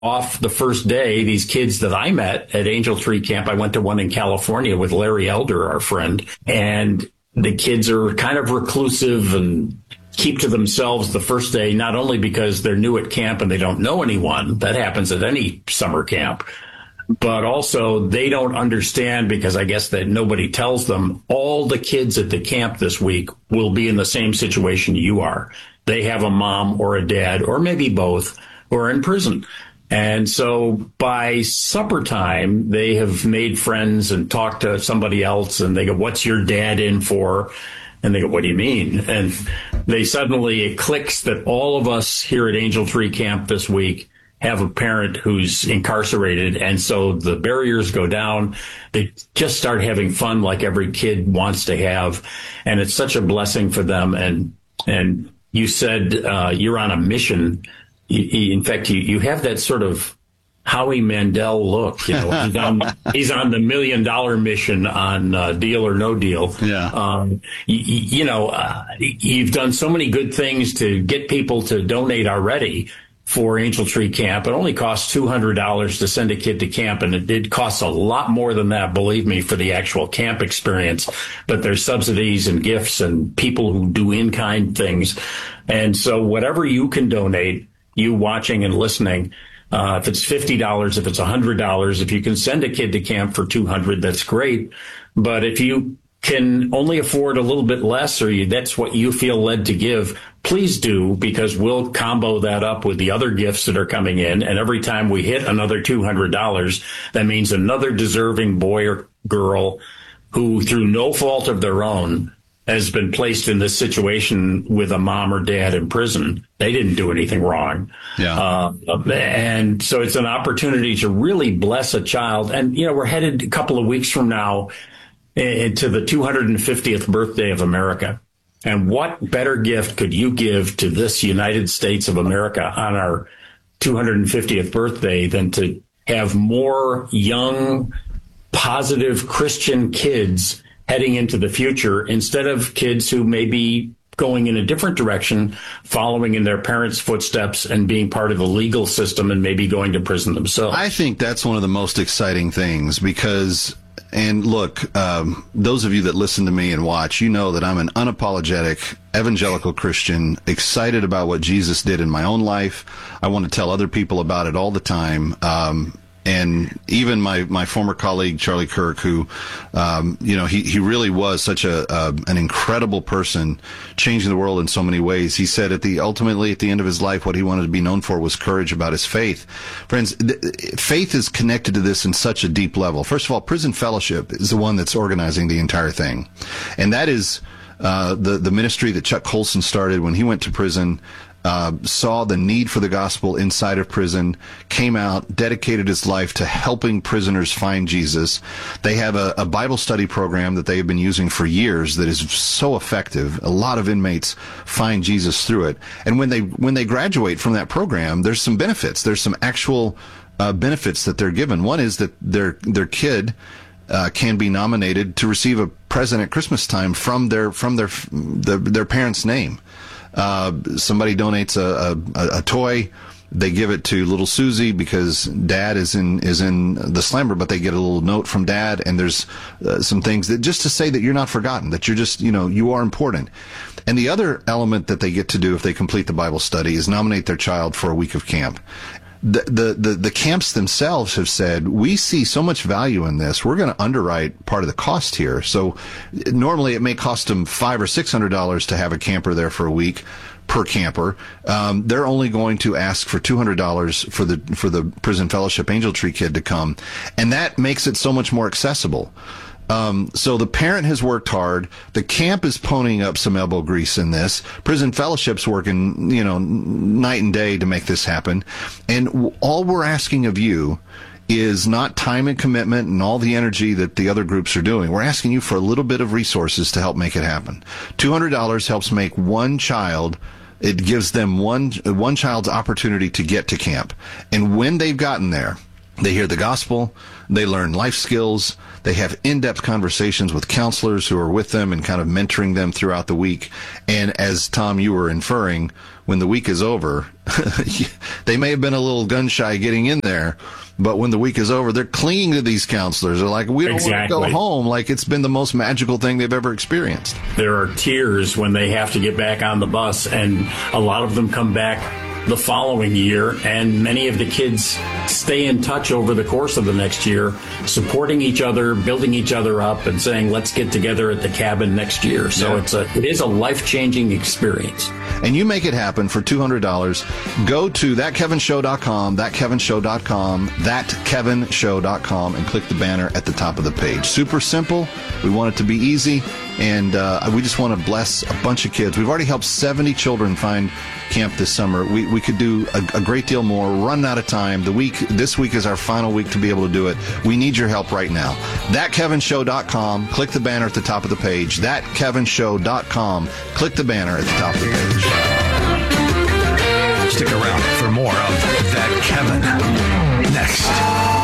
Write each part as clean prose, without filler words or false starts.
off the first day, these kids that I met at Angel Tree Camp, I went to one in California with Larry Elder, our friend, and the kids are kind of reclusive and keep to themselves the first day, not only because they're new at camp and they don't know anyone. That happens at any summer camp. But also they don't understand, because I guess that nobody tells them, all the kids at the camp this week will be in the same situation you are. They have a mom or a dad, or maybe both, who are in prison. And so by supper time, they have made friends and talked to somebody else, and they go, "What's your dad in for?" And they go, "What do you mean?" And they suddenly, it clicks that all of us here at Angel Tree Camp this week have a parent who's incarcerated. And so the barriers go down. They just start having fun like every kid wants to have. And it's such a blessing for them. And you said you're on a mission. In fact, you have that sort of Howie Mandel look. You know, he's on the $1 million mission on Deal or No Deal. Yeah. You've done so many good things to get people to donate already for Angel Tree Camp. It only costs $200 to send a kid to camp, and it costs a lot more than that, believe me, for the actual camp experience. But there's subsidies and gifts and people who do in-kind things. And so whatever you can donate, you watching and listening, if it's $50, if it's $100, if you can send a kid to camp for $200, that's great. But if you can only afford a little bit less, or that's what you feel led to give, please do, because we'll combo that up with the other gifts that are coming in. And every time we hit another $200, that means another deserving boy or girl who, through no fault of their own, has been placed in this situation with a mom or dad in prison. They didn't do anything wrong. Yeah. And so it's an opportunity to really bless a child. And, you know, we're headed a couple of weeks from now to the 250th birthday of America. And what better gift could you give to this United States of America on our 250th birthday than to have more young, positive Christian kids heading into the future, instead of kids who may be going in a different direction, following in their parents' footsteps and being part of the legal system and maybe going to prison themselves. I think that's one of the most exciting things, because, and look, those of you that listen to me and watch, you know that I'm an unapologetic evangelical Christian, excited about what Jesus did in my own life. I want to tell other people about it all the time. And even my former colleague, Charlie Kirk, who, he really was such an incredible person, changing the world in so many ways. He said ultimately at the end of his life, what he wanted to be known for was courage about his faith. Friends, faith is connected to this in such a deep level. First of all, Prison Fellowship is the one that's organizing the entire thing. And that is, the ministry that Chuck Colson started when he went to prison. Saw the need for the gospel inside of prison, came out, dedicated his life to helping prisoners find Jesus. They have a Bible study program that they have been using for years that is so effective. A lot of inmates find Jesus through it. And when they graduate from that program, there's some benefits. There's some actual benefits that they're given. One is that their kid can be nominated to receive a present at Christmas time from their parents' name. Somebody donates a toy, they give it to little Susie because dad is in the slammer, but they get a little note from dad, and there's some things that just to say that you're not forgotten, that you're just, you are important. And the other element that they get to do if they complete the Bible study is nominate their child for a week of camp. The camps themselves have said, we see so much value in this, we're going to underwrite part of the cost here. So normally it may cost them $500 or $600 to have a camper there for a week per camper. They're only going to ask for $200 for the Prison Fellowship Angel Tree kid to come, and that makes it so much more accessible. So the parent has worked hard. The camp is ponying up some elbow grease in this. Prison Fellowship's working, night and day to make this happen. And all we're asking of you is not time and commitment and all the energy that the other groups are doing. We're asking you for a little bit of resources to help make it happen. $200 helps make one child. It gives them one child's opportunity to get to camp. And when they've gotten there, They hear the gospel, they learn life skills, they have in-depth conversations with counselors who are with them and kind of mentoring them throughout the week. And as Tom, you were inferring, when the week is over, they may have been a little gun-shy getting in there, but when the week is over, they're clinging to these counselors. They're like, we don't want to go home. Like, it's been the most magical thing they've ever experienced. There are tears when they have to get back on the bus, and a lot of them come back the following year, and many of the kids stay in touch over the course of the next year, supporting each other, building each other up, and saying, let's get together at the cabin next year. So it is a life-changing experience. And you make it happen for $200. Go to thatkevinshow.com, thatkevinshow.com, thatkevinshow.com, and click the banner at the top of the page. Super simple. We want it to be easy, and we just want to bless a bunch of kids. We've already helped 70 children find camp this summer. We could do a great deal more. We're running out of time. This week is our final week to be able to do it. We need your help right now. Thatkevinshow.com. Click the banner at the top of the page. Thatkevinshow.com. Click the banner at the top of the page. Stick around for more of That Kevin next.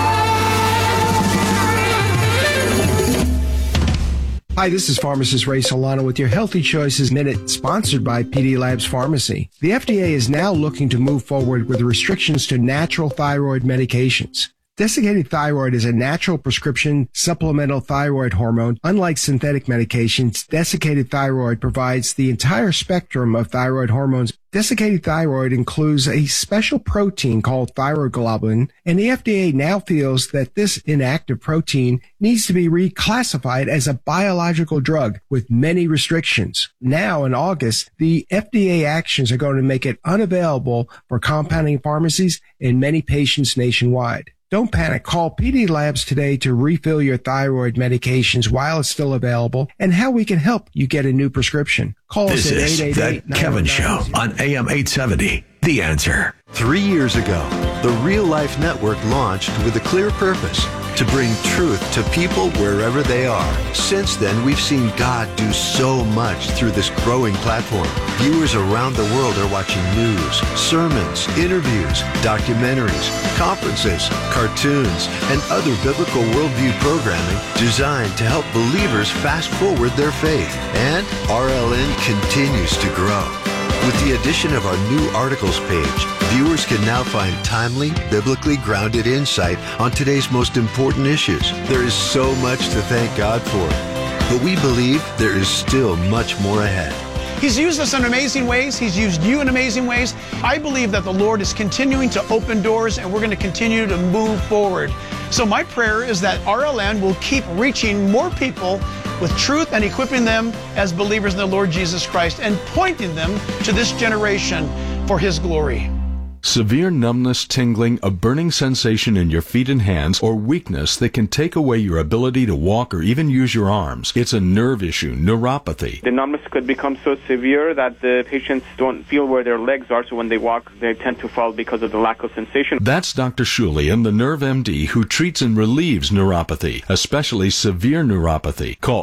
Hi, this is pharmacist Ray Solano with your Healthy Choices Minute, sponsored by PD Labs Pharmacy. The FDA is now looking to move forward with restrictions to natural thyroid medications. Desiccated thyroid is a natural prescription supplemental thyroid hormone. Unlike synthetic medications, desiccated thyroid provides the entire spectrum of thyroid hormones. Desiccated thyroid includes a special protein called thyroglobulin, and the FDA now feels that this inactive protein needs to be reclassified as a biological drug with many restrictions. Now, in August, the FDA actions are going to make it unavailable for compounding pharmacies and many patients nationwide. Don't panic. Call PD Labs today to refill your thyroid medications while it's still available, and how we can help you get a new prescription. Call us at 888-919-00. This is That Kevin Show on AM 870. The Answer. 3 years ago, the Real Life Network launched with a clear purpose: to bring truth to people wherever they are. Since then, we've seen God do so much through this growing platform. Viewers around the world are watching news, sermons, interviews, documentaries, conferences, cartoons, and other biblical worldview programming designed to help believers fast forward their faith. And RLN continues to grow. With the addition of our new articles page, viewers can now find timely, biblically grounded insight on today's most important issues. There is so much to thank God for, but we believe there is still much more ahead. He's used us in amazing ways. He's used you in amazing ways. I believe that the Lord is continuing to open doors, and we're going to continue to move forward. So my prayer is that RLN will keep reaching more people with truth and equipping them as believers in the Lord Jesus Christ and pointing them to this generation for His glory. Severe numbness, tingling, a burning sensation in your feet and hands, or weakness that can take away your ability to walk or even use your arms. It's a nerve issue, neuropathy. The numbness could become so severe that the patients don't feel where their legs are, so when they walk, they tend to fall because of the lack of sensation. That's Dr. Shulian, the Nerve MD, who treats and relieves neuropathy, especially severe neuropathy. Call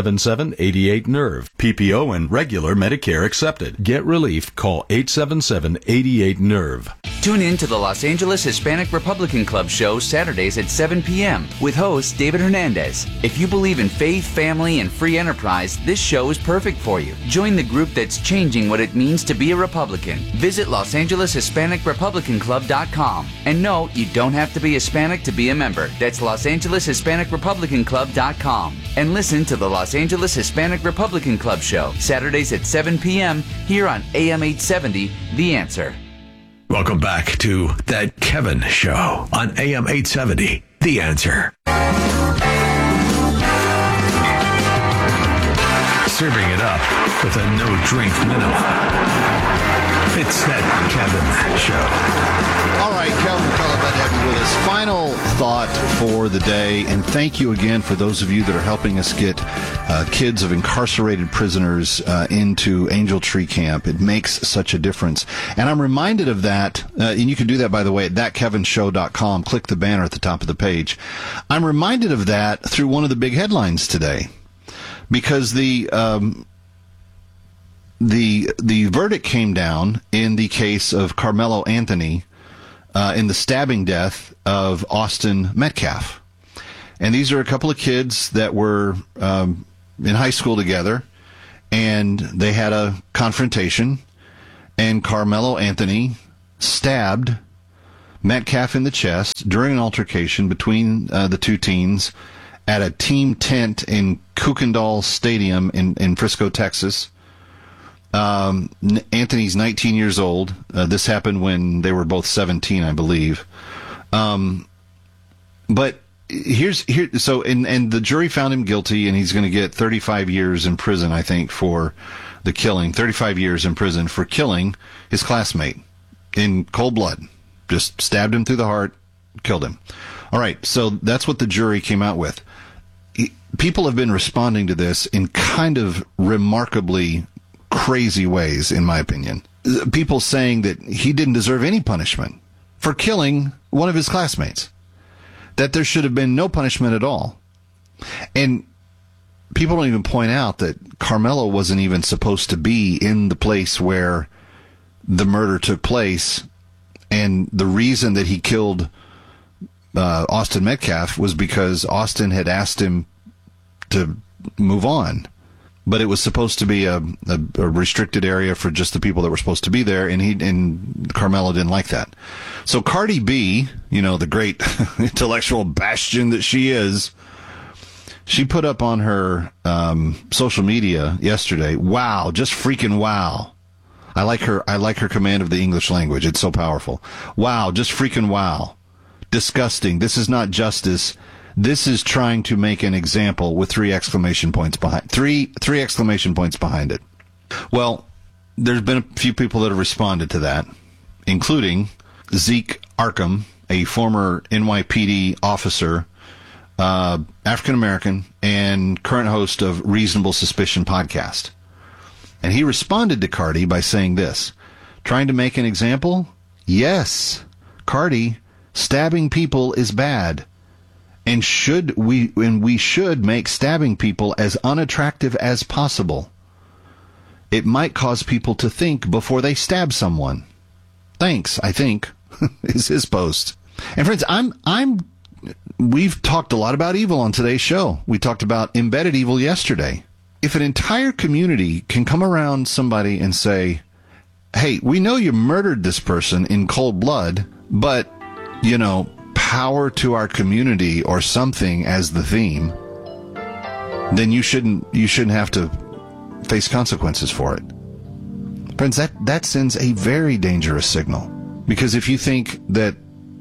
877-88-NERVE. PPO and regular Medicare accepted. Get relief. Call 877-88-NERVE. Tune in to the Los Angeles Hispanic Republican Club show Saturdays at 7 p.m. with host David Hernandez. If you believe in faith, family, and free enterprise, this show is perfect for you. Join the group that's changing what it means to be a Republican. Visit LosAngelesHispanicRepublicanClub.com. And no, you don't have to be Hispanic to be a member. That's LosAngelesHispanicRepublicanClub.com. And listen to the Los Angeles Hispanic Republican Club show Saturdays at 7 p.m. here on AM 870, The Answer. Welcome back to That Kevin Show on AM 870, The Answer. Serving it up with a no-drink minimum. It's That Kevin Show. All right, Kelvin McCullough, glad to have you with us. Final thought for the day, and thank you again for those of you that are helping us get kids of incarcerated prisoners into Angel Tree Camp. It makes such a difference. And I'm reminded of that, and you can do that, by the way, at thatkevinshow.com. Click the banner at the top of the page. I'm reminded of that through one of the big headlines today, because the verdict came down in the case of Carmelo Anthony in the stabbing death of Austin Metcalf. And these are a couple of kids that were in high school together, and they had a confrontation, and Carmelo Anthony stabbed Metcalf in the chest during an altercation between the two teens at a team tent in Kukendall Stadium in Frisco, Texas. Anthony's 19 years old. This happened when they were both 17, I believe. But and the jury found him guilty, and he's going to get 35 years in prison, I think, for the killing. 35 years in prison for killing his classmate in cold blood. Just stabbed him through the heart, killed him. All right, so that's what the jury came out with. People have been responding to this in kind of remarkably crazy ways, in my opinion. People saying that he didn't deserve any punishment for killing one of his classmates, that there should have been no punishment at all. And people don't even point out that Carmelo wasn't even supposed to be in the place where the murder took place, and the reason that he killed Austin Metcalf was because Austin had asked him to move on. But it was supposed to be a restricted area for just the people that were supposed to be there, and Carmelo didn't like that. So Cardi B, the great intellectual bastion that she is, she put up on her social media yesterday, wow, just freaking wow. I like her command of the English language. It's so powerful. Wow, just freaking wow. Disgusting. This is not justice. This is trying to make an example with three exclamation points behind it. Well, there's been a few people that have responded to that, including Zeke Arkham, a former NYPD officer, African American, and current host of Reasonable Suspicion podcast. And he responded to Cardi by saying this: trying to make an example? Yes, Cardi, stabbing people is bad. And we should make stabbing people as unattractive as possible. It might cause people to think before they stab someone. Thanks, I think, is his post. And friends, we've talked a lot about evil on today's show. We talked about embedded evil yesterday. If an entire community can come around somebody and say, hey, we know you murdered this person in cold blood, but, power to our community or something as the theme, then you shouldn't have to face consequences for it. Friends, that sends a very dangerous signal, because if you think that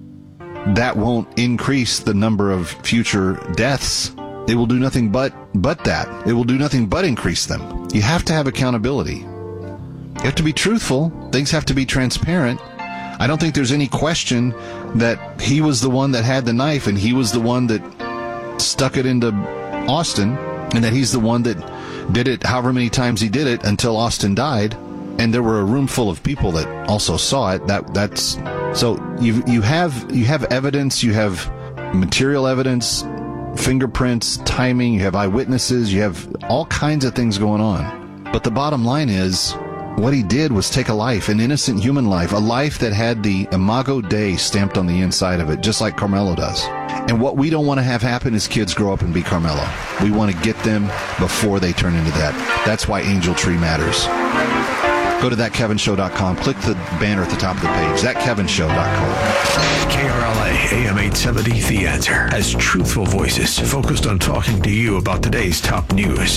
won't increase the number of future deaths, it will do nothing but that. It will do nothing but increase them. You have to have accountability. You have to be truthful. Things have to be transparent. I don't think there's any question that he was the one that had the knife, and he was the one that stuck it into Austin, and that he's the one that did it however many times he did it until Austin died. And there were a room full of people that also saw it. That's so you have evidence, you have material evidence, fingerprints, timing, you have eyewitnesses, you have all kinds of things going on. But the bottom line is, what he did was take a life, an innocent human life, a life that had the Imago Dei stamped on the inside of it, just like Carmelo does. And what we don't want to have happen is kids grow up and be Carmelo. We want to get them before they turn into that. That's why Angel Tree matters. Go to thatkevinshow.com. Click the banner at the top of the page. Thatkevinshow.com. KRLA AM 870 The Answer has truthful voices focused on talking to you about today's top news.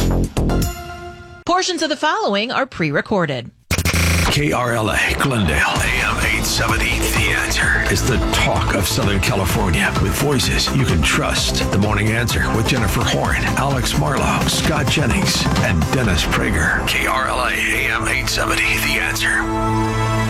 Portions of the following are pre-recorded. KRLA Glendale AM 870 The Answer is the talk of Southern California with voices you can trust. The Morning Answer with Jennifer Horn, Alex Marlowe, Scott Jennings, and Dennis Prager. KRLA AM 870 The Answer.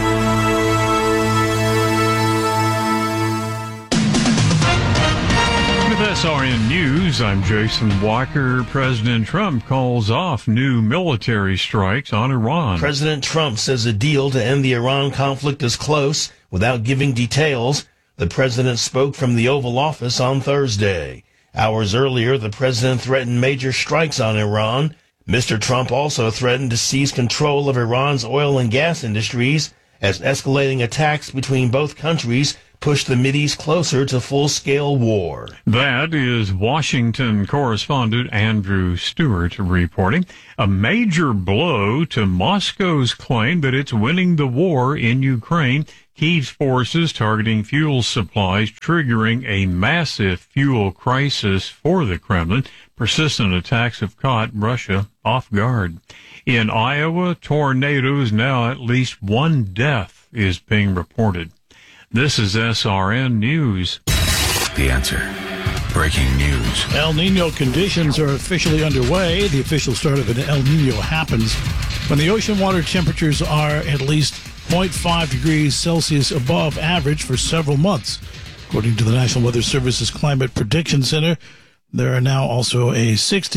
With SRN News, I'm Jason Walker. President Trump calls off new military strikes on Iran. President Trump says a deal to end the Iran conflict is close without giving details. The president spoke from the Oval Office on Thursday. Hours earlier, the president threatened major strikes on Iran. Mr. Trump also threatened to seize control of Iran's oil and gas industries as escalating attacks between both countries push the Mideast closer to full-scale war. That is Washington correspondent Andrew Stewart reporting. A major blow to Moscow's claim that it's winning the war in Ukraine. Kyiv's forces targeting fuel supplies, triggering a massive fuel crisis for the Kremlin. Persistent attacks have caught Russia off guard. In Iowa, tornadoes, now at least one death is being reported. This is SRN News. The Answer. Breaking news. El Nino conditions are officially underway. The official start of an El Nino happens when the ocean water temperatures are at least 0.5 degrees Celsius above average for several months. According to the National Weather Service's Climate Prediction Center, there are now also a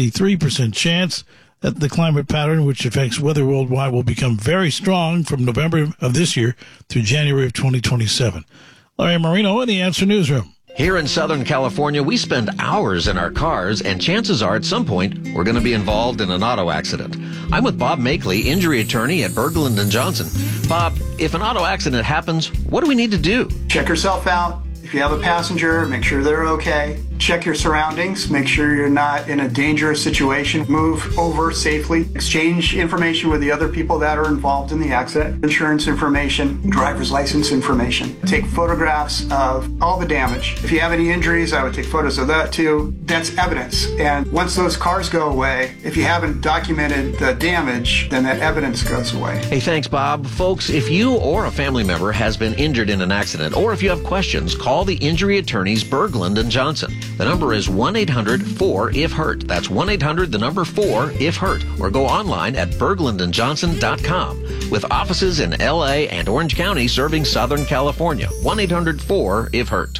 63% chance that the climate pattern, which affects weather worldwide, will become very strong from November of this year through January of 2027. Larry Marino in the Answer Newsroom. Here in Southern California, we spend hours in our cars, and chances are at some point we're going to be involved in an auto accident. I'm with Bob Makeley, injury attorney at Berglund & Johnson. Bob, if an auto accident happens, what do we need to do? Check yourself out. If you have a passenger, make sure they're okay. Check your surroundings. Make sure you're not in a dangerous situation. Move over safely. Exchange information with the other people that are involved in the accident. Insurance information, driver's license information. Take photographs of all the damage. If you have any injuries, I would take photos of that too. That's evidence. And once those cars go away, if you haven't documented the damage, then that evidence goes away. Hey, thanks, Bob. Folks, if you or a family member has been injured in an accident, or if you have questions, call the injury attorneys Berglund & Johnson. The number is 1-800-4-IF-HURT. That's 1-800-4-IF-HURT. Or go online at berglundandjohnson.com. With offices in L.A. and Orange County serving Southern California. 1-800-4-IF-HURT.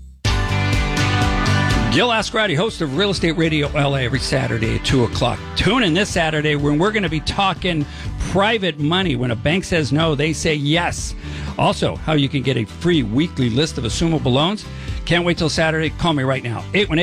Gil Ascarati, host of Real Estate Radio LA, every Saturday at 2 o'clock. Tune in this Saturday when we're going to be talking private money. When a bank says no, they say yes. Also, how you can get a free weekly list of assumable loans. Can't wait till Saturday. Call me right now.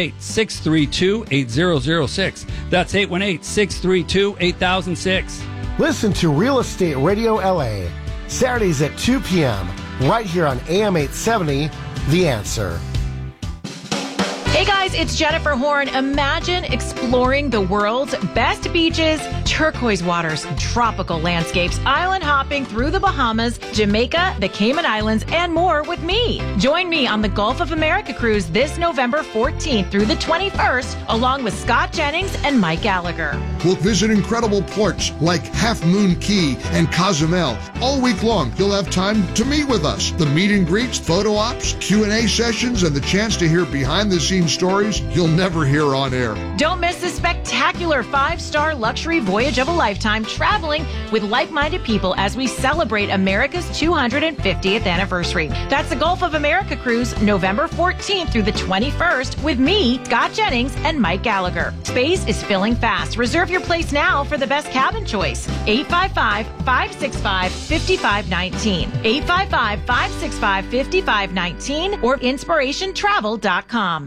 818-632-8006. That's 818-632-8006. Listen to Real Estate Radio LA, Saturdays at 2 p.m., right here on AM 870, The Answer. Hey guys, it's Jennifer Horn. Imagine exploring the world's best beaches, turquoise waters, tropical landscapes, island hopping through the Bahamas, Jamaica, the Cayman Islands, and more with me. Join me on the Gulf of America cruise this November 14th through the 21st, along with Scott Jennings and Mike Gallagher. We'll visit incredible ports like Half Moon Key and Cozumel. All week long, you'll have time to meet with us. The meet and greets, photo ops, Q&A sessions, and the chance to hear behind-the-scenes stories you'll never hear on air. Don't miss this spectacular 5-star luxury voyage of a lifetime, traveling with like-minded people as we celebrate America's 250th anniversary. That's the Gulf of America cruise, November 14th through the 21st, with me, Scott Jennings, and Mike Gallagher. Space is filling fast. Reserve your place now for the best cabin choice. 855-565-5519. 855-565-5519 or inspirationtravel.com.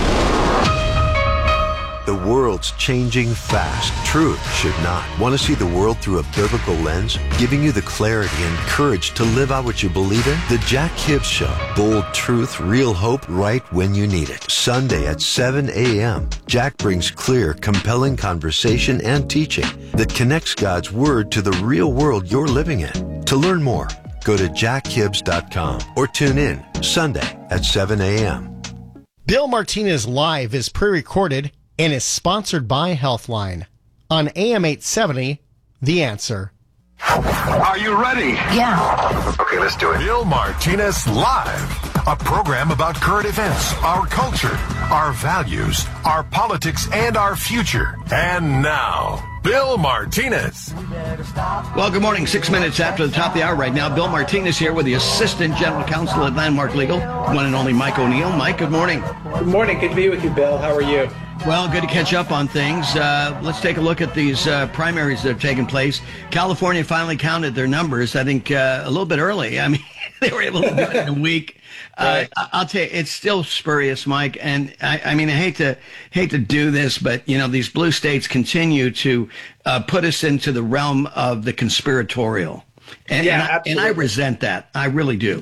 The world's changing fast. Truth should not. Want to see the world through a biblical lens, giving you the clarity and courage to live out what you believe in? The Jack Hibbs Show. Bold truth, real hope, right when you need it. Sunday at 7 a.m. Jack brings clear, compelling conversation and teaching that connects God's Word to the real world you're living in. To learn more, go to jackhibbs.com or tune in Sunday at 7 a.m. Bill Martinez Live is pre-recorded and is sponsored by Healthline on AM 870, The Answer. Are you ready? Yeah. Okay, let's do it. Bill Martinez Live, a program about current events, our culture, our values, our politics, and our future. And now, Bill Martinez. Well, good morning. 6 minutes after the top of the hour right now. Bill Martinez here with the Assistant General Counsel at Landmark Legal, one and only Mike O'Neill. Mike, good morning. Good morning. Good to be with you, Bill. How are you? Well, good to catch up on things. Let's take a look at these primaries that have taken place. California finally counted their numbers, I think, a little bit early. I mean, they were able to do it in a week. Right. I'll tell you, it's still spurious, Mike. And I mean, I hate to do this, but, you know, these blue states continue to put us into the realm of the conspiratorial. And I resent that. I really do.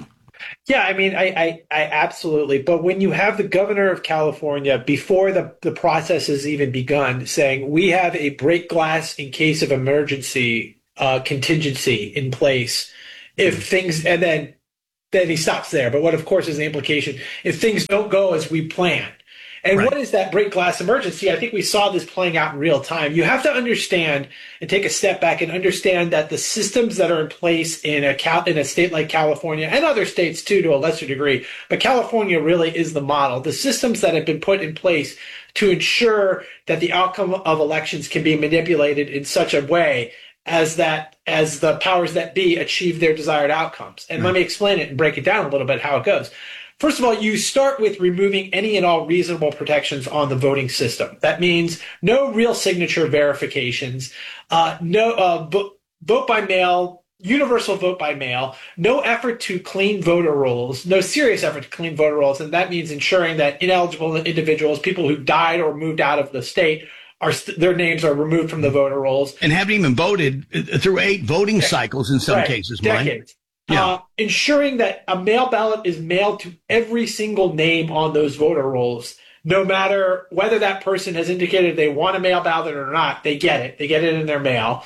Yeah, I mean, I absolutely. But when you have the governor of California, before the process has even begun, saying we have a break glass in case of emergency contingency in place, if things, and then he stops there. But what, of course, is the implication if things don't go as we plan? And what is that break glass emergency? I think we saw this playing out in real time. You have to understand and take a step back and understand that the systems that are in place in a state like California and other states too, to a lesser degree, but California really is the model. The systems that have been put in place to ensure that the outcome of elections can be manipulated in such a way as the powers that be achieve their desired outcomes. And let me explain it and break it down a little bit how it goes. First of all, you start with removing any and all reasonable protections on the voting system. That means no real signature verifications, vote by mail, universal vote by mail, no effort to clean voter rolls, no serious effort to clean voter rolls. And that means ensuring that ineligible individuals, people who died or moved out of the state, their names are removed from the voter rolls. And haven't even voted through 8 voting cycles in some cases, decades. Yeah. Ensuring that a mail ballot is mailed to every single name on those voter rolls, no matter whether that person has indicated they want a mail ballot or not, they get it. They get it in their mail.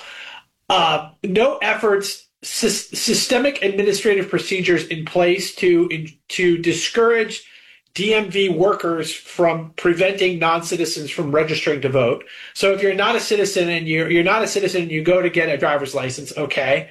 No efforts, systemic administrative procedures in place to discourage DMV workers from preventing non-citizens from registering to vote. So if you're not a citizen and you're not a citizen and you go to get a driver's license, okay,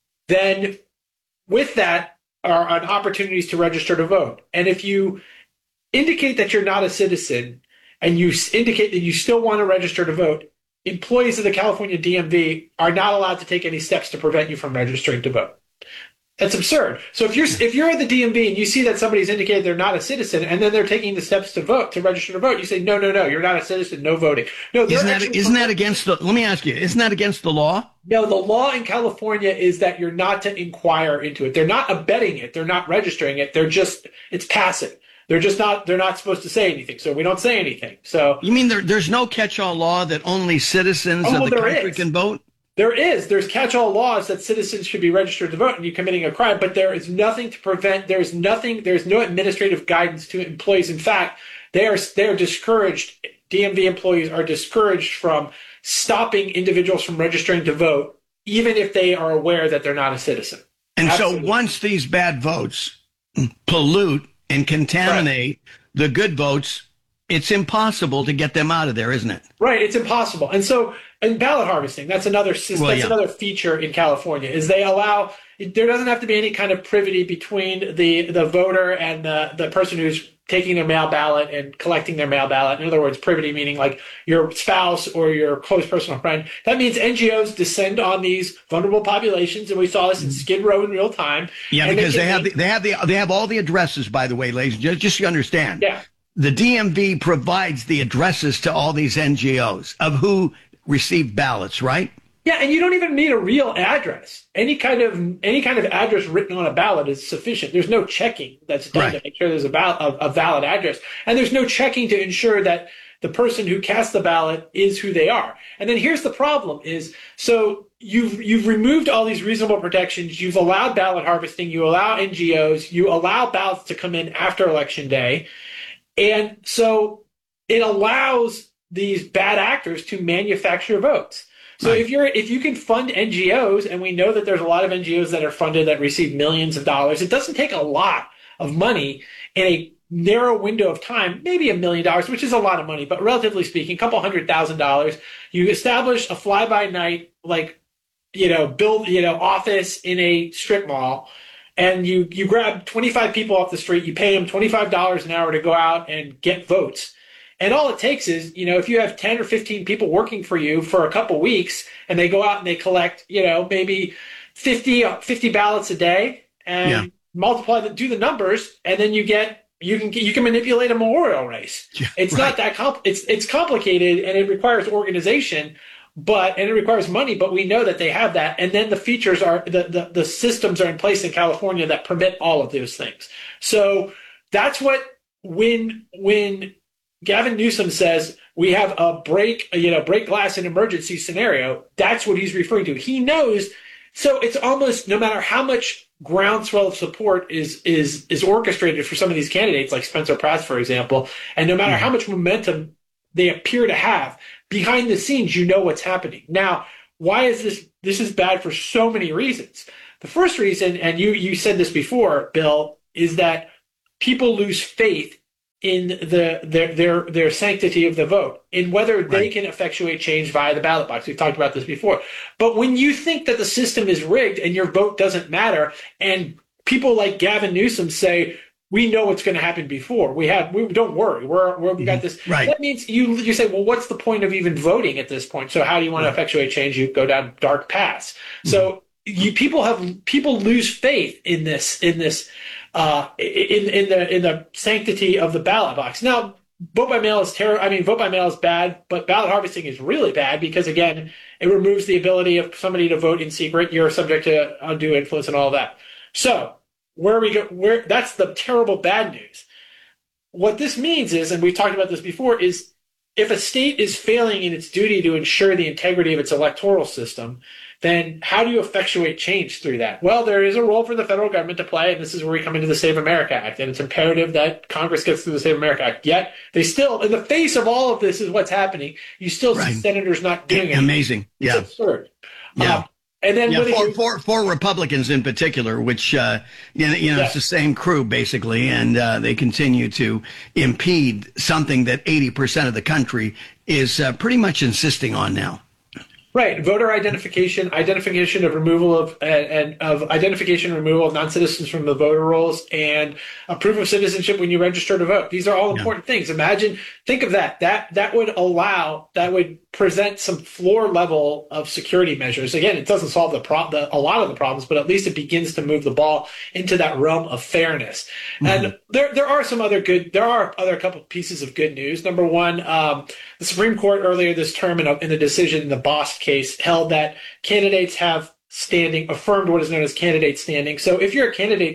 then with that are opportunities to register to vote. And if you indicate that you're not a citizen and you indicate that you still want to register to vote, employees of the California DMV are not allowed to take any steps to prevent you from registering to vote. That's absurd. So if you're at the DMV and you see that somebody's indicated they're not a citizen and then they're taking the steps to register to vote, you say, no, you're not a citizen, no voting. No, isn't that against the, let me ask you, isn't that against the law? No, the law in California is that you're not to inquire into it. They're not abetting it. They're not registering it. It's passive. They're not supposed to say anything. So we don't say anything. So you mean there's no catch-all law that only citizens of the country can vote? There's catch-all laws that citizens should be registered to vote and you're committing a crime, but there is nothing to prevent, there's no administrative guidance to employees. In fact, they are discouraged, DMV employees are discouraged from stopping individuals from registering to vote, even if they are aware that they're not a citizen. And Absolutely. So once these bad votes pollute and contaminate the good votes, it's impossible to get them out of there, isn't it? Right, it's impossible. And ballot harvesting, that's another system, another feature in California, is they allow, there doesn't have to be any kind of privity between the voter and the person who's taking their mail ballot and collecting their mail ballot. In other words, privity meaning like your spouse or your close personal friend. That means NGOs descend on these vulnerable populations, and we saw this in Skid Row in real time. Yeah, because they have all the addresses, by the way, ladies, just so you understand. Yeah. The DMV provides the addresses to all these NGOs of who received ballots, right? Yeah, and you don't even need a real address. Any kind of address written on a ballot is sufficient. There's no checking that's done to make sure there's a valid address, and there's no checking to ensure that the person who cast the ballot is who they are. And then here's the problem: is so you've removed all these reasonable protections. You've allowed ballot harvesting. You allow NGOs. You allow ballots to come in after Election Day, and so it allows these bad actors to manufacture votes. So if you can fund NGOs, and we know that there's a lot of NGOs that are funded that receive millions of dollars, it doesn't take a lot of money in a narrow window of time, maybe $1 million, which is a lot of money, but relatively speaking, $200,000. You establish a fly-by-night, office in a strip mall, and you grab 25 people off the street, you pay them $25 an hour to go out and get votes. And all it takes is, if you have 10 or 15 people working for you for a couple weeks and they go out and they collect, maybe 50 ballots a day and do the numbers, and then you can manipulate a mayoral race. Yeah, it's not that it's complicated, and it requires organization, and it requires money, but we know that they have that. And then the features are the systems are in place in California that permit all of those things. So that's what when Gavin Newsom says we have a break glass in emergency scenario, that's what he's referring to. He knows, so it's almost no matter how much groundswell of support is orchestrated for some of these candidates, like Spencer Pratt, for example. And no matter how much momentum they appear to have, behind the scenes, you know what's happening. Now, why is this? This is bad for so many reasons. The first reason, and you said this before, Bill, is that people lose faith in their sanctity of the vote, in whether they can effectuate change via the ballot box. We've talked about this before. But when you think that the system is rigged and your vote doesn't matter, and people like Gavin Newsom say, we know what's going to happen before. We don't worry. We got this. Right. That means you say, well, what's the point of even voting at this point? So how do you want to effectuate change? You go down dark paths. So people lose faith in the sanctity of the ballot box. Now, vote by mail is terrible. I mean, vote by mail is bad, but ballot harvesting is really bad because, again, it removes the ability of somebody to vote in secret. You're subject to undue influence and all that. So that's the terrible bad news. What this means is, and we've talked about this before, is if a state is failing in its duty to ensure the integrity of its electoral system, then how do you effectuate change through that? Well, there is a role for the federal government to play, and this is where we come into the Save America Act, and it's imperative that Congress gets through the Save America Act. Yet, they still, in the face of all of this is what's happening, you still see senators not doing it. Amazing. It's absurd. Yeah. And then for Republicans in particular, which it's the same crew basically, and they continue to impede something that 80% of the country is pretty much insisting on now. Right, voter identification of removal of non-citizens from the voter rolls, and a proof of citizenship when you register to vote. These are all important things. Think of that. That would present some floor level of security measures. Again, it doesn't solve a lot of the problems, but at least it begins to move the ball into that realm of fairness. And there are other couple pieces of good news. Number one, the Supreme Court earlier this term in the decision in the Bost case held that candidates have standing, affirmed what is known as candidate standing. So if you're a candidate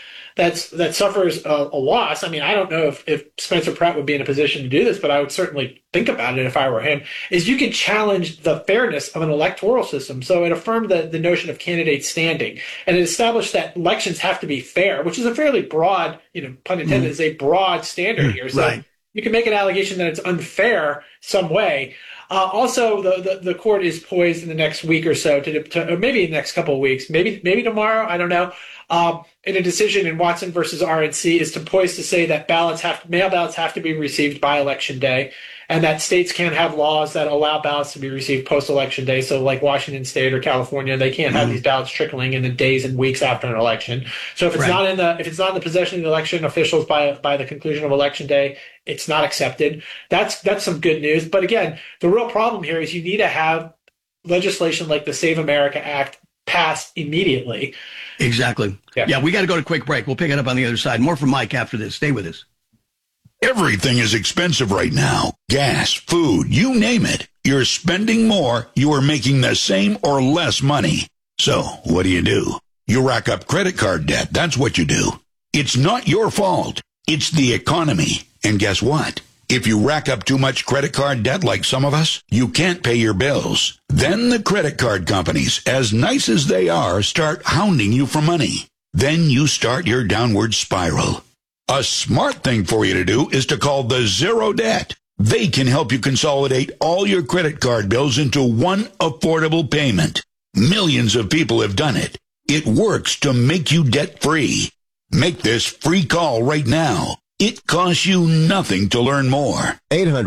that suffers a loss, I mean, I don't know if Spencer Pratt would be in a position to do this, but I would certainly think about it if I were him, is you can challenge the fairness of an electoral system. So it affirmed the notion of candidate standing, and it established that elections have to be fair, which is a fairly broad, pun intended, is a broad standard here. So you can make an allegation that it's unfair some way. Also, the court is poised in the next week or so to maybe the next couple of weeks, maybe tomorrow, I don't know, in a decision in Watson versus RNC is poised to say that mail ballots have to be received by Election Day, and that states can't have laws that allow ballots to be received post-Election Day. So like Washington State or California, they can't have these ballots trickling in the days and weeks after an election. So if it's not in the possession of the election officials by the conclusion of Election Day, it's not accepted. That's some good news. But again, the real problem here is you need to have legislation like the Save America Act passed immediately. Exactly. Yeah, we got to go to a quick break. We'll pick it up on the other side. More from Mike after this. Stay with us. Everything is expensive right now. Gas, food, you name it. You're spending more, you are making the same or less money. So, what do? You rack up credit card debt. That's what you do. It's not your fault. It's the economy. And guess what? If you rack up too much credit card debt like some of us, you can't pay your bills. Then the credit card companies, as nice as they are, start hounding you for money. Then you start your downward spiral. A smart thing for you to do is to call the Zero Debt. They can help you consolidate all your credit card bills into one affordable payment. Millions of people have done it. It works to make you debt-free. Make this free call right now. It costs you nothing to learn more.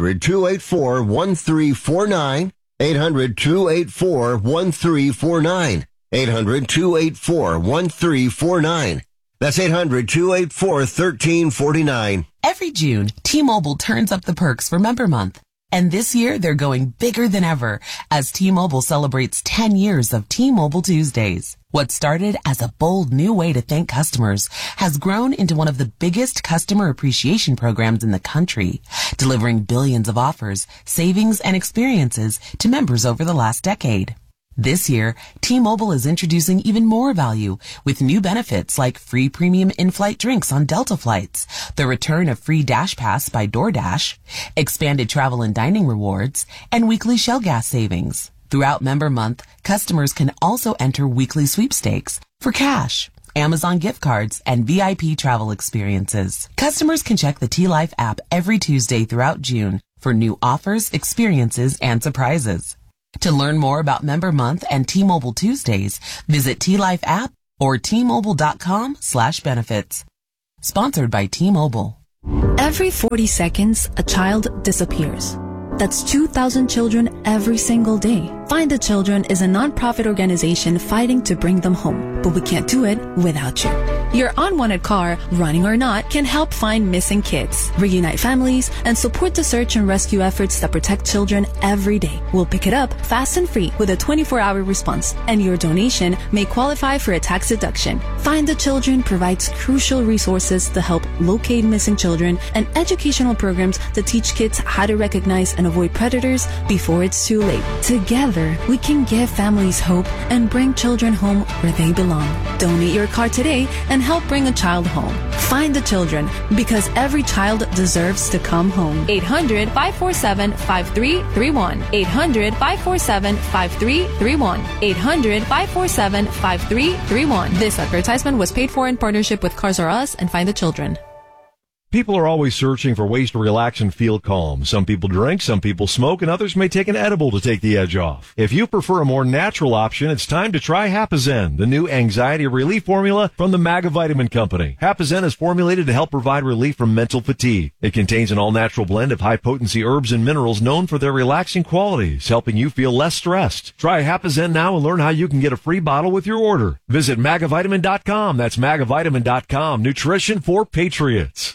800-284-1349. 800-284-1349. 800-284-1349. That's 800-284-1349. Every June, T-Mobile turns up the perks for Member Month. And this year, they're going bigger than ever as T-Mobile celebrates 10 years of T-Mobile Tuesdays. What started as a bold new way to thank customers has grown into one of the biggest customer appreciation programs in the country, delivering billions of offers, savings, and experiences to members over the last decade. This year, T-Mobile is introducing even more value with new benefits like free premium in-flight drinks on Delta flights, the return of free Dash Pass by DoorDash, expanded travel and dining rewards, and weekly Shell gas savings. Throughout Member Month, customers can also enter weekly sweepstakes for cash. Amazon gift cards, and VIP travel experiences. Customers can check the T-Life app every Tuesday throughout June for new offers, experiences, and surprises. To learn more about Member Month and T-Mobile Tuesdays, visit T-Life app or T-Mobile.com/benefits. Sponsored by T-Mobile. Every 40 seconds, a child disappears. That's 2,000 children every single day. Find the Children is a nonprofit organization fighting to bring them home, but we can't do it without you. Your unwanted car, running or not, can help find missing kids, reunite families, and support the search and rescue efforts that protect children every day. We'll pick it up fast and free with a 24-hour response, and your donation may qualify for a tax deduction. Find the Children provides crucial resources to help locate missing children and educational programs to teach kids how to recognize and avoid predators before it's too late. Together, we can give families hope and bring children home where they belong. Donate your car today and help bring a child home. Find the Children, because every child deserves to come home. 800-547-5331. 800-547-5331. 800-547-5331. This advertisement was paid for in partnership with Cars R Us and Find the Children. People are always searching for ways to relax and feel calm. Some people drink, some people smoke, and others may take an edible to take the edge off. If you prefer a more natural option, it's time to try Hapazen, the new anxiety relief formula from the Magavitamin Company. Hapazen is formulated to help provide relief from mental fatigue. It contains an all-natural blend of high-potency herbs and minerals known for their relaxing qualities, helping you feel less stressed. Try Hapazen now and learn how you can get a free bottle with your order. Visit Magavitamin.com. That's Magavitamin.com. Nutrition for Patriots.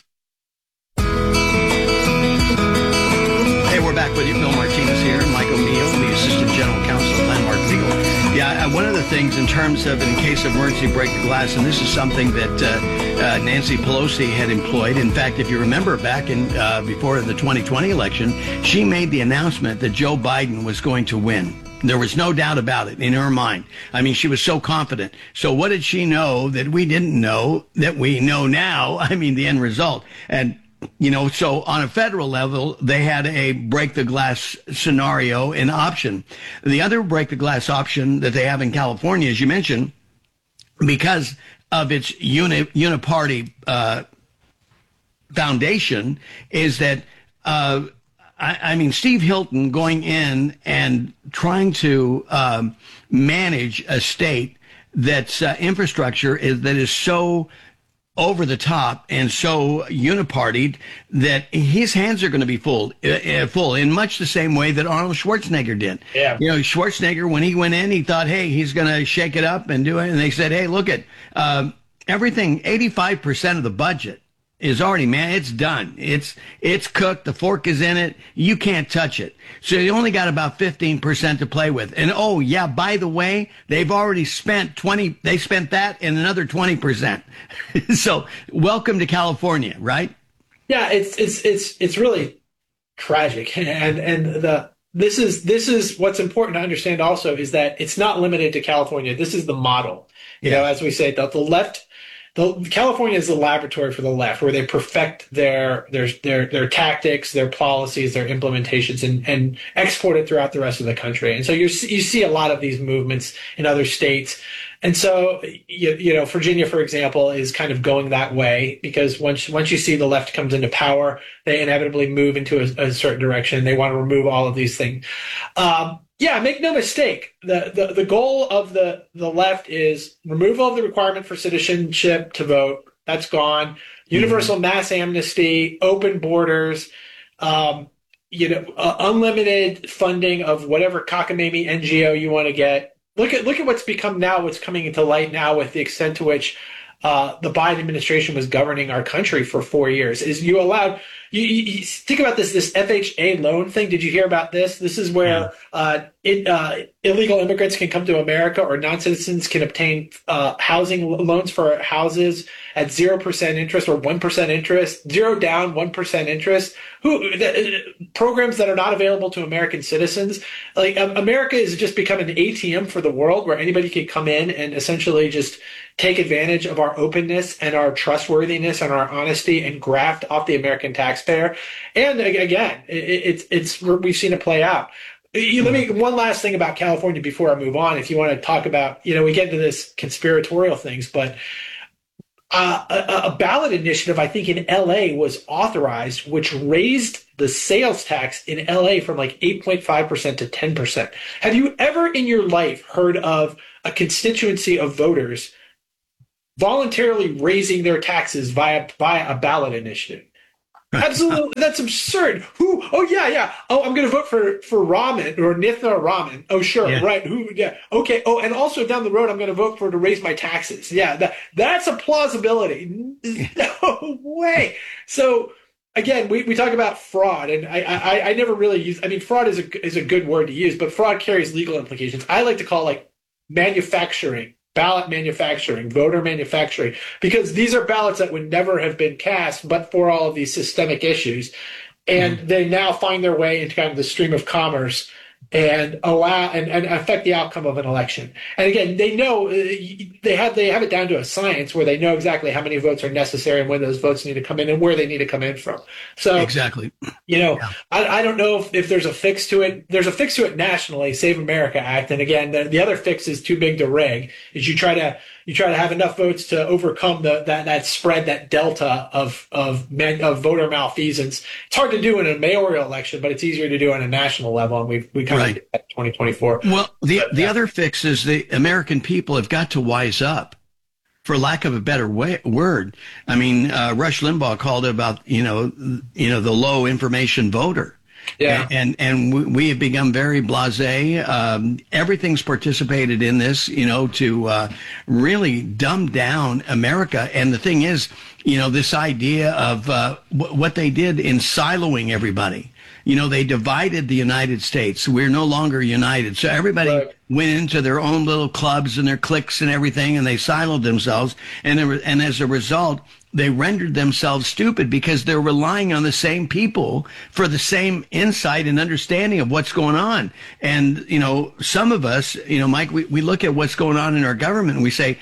Hey, we're back with you. Bill Martinez here. Mike O'Neill, the Assistant General Counsel of Landmark Legal. Yeah, one of the things in terms of, in case of emergency, break the glass, and this is something that Nancy Pelosi had employed. In fact, if you remember back in before the 2020 election, she made the announcement that Joe Biden was going to win. There was no doubt about it in her mind. I mean, she was so confident. So what did she know that we didn't know that we know now? I mean, the end result. And you know, so on a federal level, they had a break the glass scenario and option. The other break the glass option that they have in California, as you mentioned, because of its uniparty foundation, is that, I mean, Steve Hilton going in and trying to manage a state that's infrastructure that is so over the top and so unipartied that his hands are going to be full in much the same way that Arnold Schwarzenegger did. Yeah. You know, Schwarzenegger, when he went in, he thought, hey, he's going to shake it up and do it. And they said, hey, look at everything, 85% of the budget is already, man, it's done. It's cooked. The fork is in it. You can't touch it. So you only got about 15% to play with. And oh yeah, by the way, they've already spent they spent that and another 20%. So welcome to California, right? Yeah, it's really tragic. And this is what's important to understand also is that it's not limited to California. This is the model. You know, as we say, the left, California is the laboratory for the left, where they perfect their tactics, their policies, their implementations, and export it throughout the rest of the country. And so you see a lot of these movements in other states. And so, you know, Virginia, for example, is kind of going that way, because once you see the left comes into power, they inevitably move into a certain direction. They want to remove all of these things. Yeah, make no mistake. The goal of the left is removal of the requirement for citizenship to vote. That's gone. Universal mass amnesty, open borders, unlimited funding of whatever cockamamie NGO you want to get. Look at what's become now, what's coming into light now with the extent to which the Biden administration was governing our country for 4 years. Is you allowed, you think about this FHA loan thing. Did you hear about this? This is where illegal immigrants can come to America, or non-citizens can obtain housing loans for houses at 0% interest or 1% interest, 0 down, 1% interest. Programs that are not available to American citizens. Like America is just become an ATM for the world, where anybody can come in and essentially just take advantage of our openness and our trustworthiness and our honesty and graft off the American taxpayer. And again, we've seen it play out. One last thing about California before I move on. If you want to talk about, we get into this conspiratorial things, but a ballot initiative, I think in LA was authorized, which raised the sales tax in LA from like 8.5% to 10%. Have you ever in your life heard of a constituency of voters voluntarily raising their taxes via a ballot initiative? Absolutely, that's absurd. Who? Oh yeah. Oh, I'm going to vote for Raman or Nithya Raman. Oh sure, yeah. Right. Who? Yeah. Okay. Oh, and also down the road, I'm going to vote for to raise my taxes. Yeah, that's a plausibility. No way. So again, we talk about fraud, and I never really use. I mean, fraud is a good word to use, but fraud carries legal implications. I like to call like manufacturing. Ballot manufacturing, voter manufacturing, because these are ballots that would never have been cast but for all of these systemic issues. And they now find their way into kind of the stream of commerce and allow and affect the outcome of an election. And again, they know they have it down to a science where they know exactly how many votes are necessary and when those votes need to come in and where they need to come in from. So exactly, I don't know if there's a fix to it. There's a fix to it nationally, Save America Act. And again, the other fix is too big to rig. Is you try to have enough votes to overcome that spread, that delta of voter malfeasance. It's hard to do in a mayoral election, but it's easier to do on a national level, and we kind of did that in 2024. Well, the other fix is the American people have got to wise up, for lack of a better word. I mean, Rush Limbaugh called it about the low information voter. Yeah, and we have become very blasé. Everything's participated in this, to really dumb down America. And the thing is, this idea of what they did in siloing everybody. They divided the United States. We're no longer united. So everybody went into their own little clubs and their cliques and everything, and they siloed themselves. And as a result, they rendered themselves stupid because they're relying on the same people for the same insight and understanding of what's going on. And, some of us, Mike, we look at what's going on in our government and we say,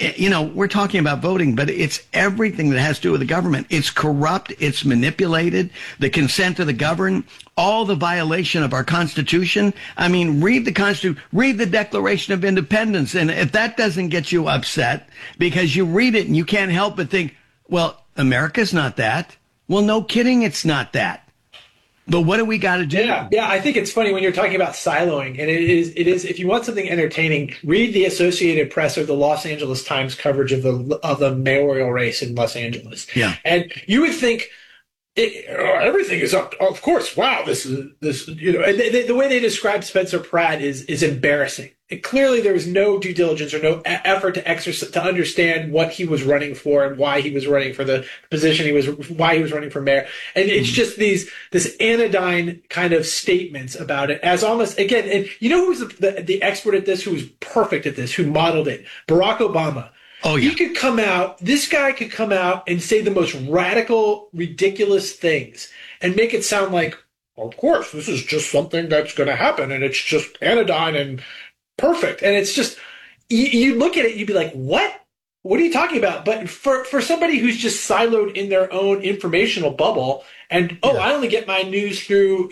we're talking about voting, but it's everything that has to do with the government. It's corrupt. It's manipulated. The consent of the governed, all the violation of our Constitution. I mean, read the Constitution, read the Declaration of Independence. And if that doesn't get you upset because you read it and you can't help but think, well, America's not that. Well, no kidding, it's not that. But what do we got to do? Yeah, I think it's funny when you're talking about siloing, and it is. If you want something entertaining, read the Associated Press or the Los Angeles Times coverage of the mayoral race in Los Angeles. Yeah, and you would think everything is up. Of course, wow, this. And the way they describe Spencer Pratt is embarrassing. Clearly, there was no due diligence or no effort to understand what he was running for and why he was running for the position why he was running for mayor. And it's just this anodyne kind of statements about it as almost, again, and who's the expert at this, who was perfect at this, who modeled it? Barack Obama. Oh, yeah. This guy could come out and say the most radical, ridiculous things and make it sound like, well, of course, this is just something that's going to happen and it's just anodyne and perfect. And it's just, you look at it, you'd be like, what? What are you talking about? But for somebody who's just siloed in their own informational bubble and, I only get my news through,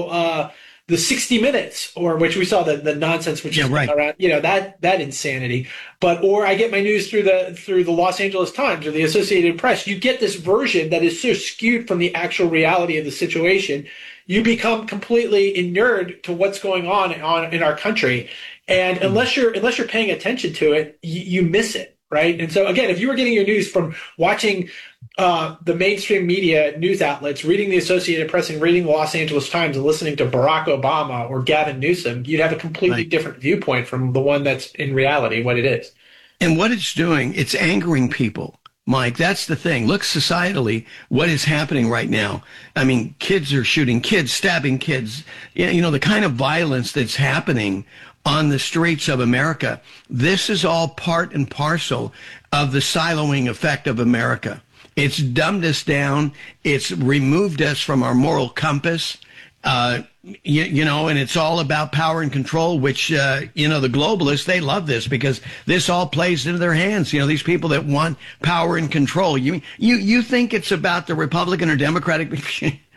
the 60 Minutes, or which we saw the nonsense, which is around, that insanity. Or I get my news through the Los Angeles Times or the Associated Press. You get this version that is so skewed from the actual reality of the situation. You become completely inured to what's going on in our country. And unless you're paying attention to it, you miss it, right? And so again, if you were getting your news from watching the mainstream media news outlets, reading the Associated Press and reading the Los Angeles Times and listening to Barack Obama or Gavin Newsom, you'd have a completely different viewpoint from the one that's in reality what it is. And what it's doing, it's angering people. Mike, that's the thing. Look societally, what is happening right now. I mean, kids are shooting kids, stabbing kids, the kind of violence that's happening on the streets of America. This is all part and parcel of the siloing effect of America. It's dumbed us down. It's removed us from our moral compass. And it's all about power and control, which, the globalists, they love this because this all plays into their hands. These people that want power and control. You think it's about the Republican or Democratic?